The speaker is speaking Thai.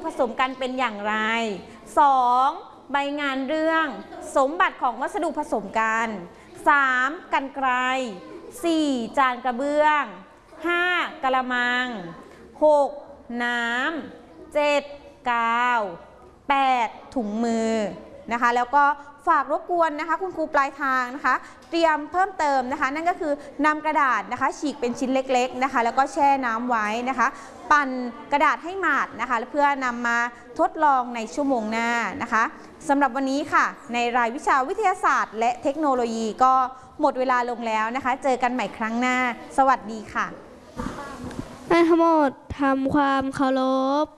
สมกันเป็นอย่างไร 2. ใบงานเรื่องสมบัติของวัสดุผสมกัน 3. กรรไกร 4. จานกระเบื้อง 5. กะละมัง 6. น้ำ 7. กาว 8. ถุงมือนะคะแล้วก็ฝากรบกวนนะคะคุณครูปลายทางนะคะเตรียมเพิ่มเติมนะคะนั่นก็คือนำกระดาษนะคะฉีกเป็นชิ้นเล็กๆนะคะแล้วก็แช่น้ำไว้นะคะปั่นกระดาษให้หมาดนะคะเพื่อนำมาทดลองในชั่วโมงหน้านะคะสำหรับวันนี้ค่ะในรายวิชาวิทยาศาสตร์และเทคโนโลยีก็หมดเวลาลงแล้วนะคะเจอกันใหม่ครั้งหน้าสวัสดีค่ะทั้งหมดทำความเคารพ